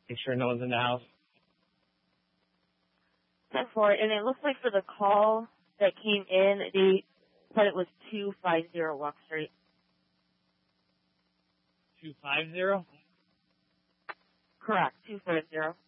Make sure no one's in the house. 10-4, and it looks like for the call that came in, they said it was 250 Walk Street. 250? Correct, 250.